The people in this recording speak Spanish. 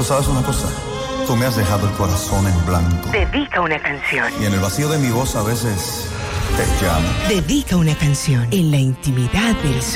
sabes una cosa, tú me has dejado el corazón en blanco. Dedica una canción. Y en el vacío de mi voz a veces te llamo. Dedica una canción en la intimidad del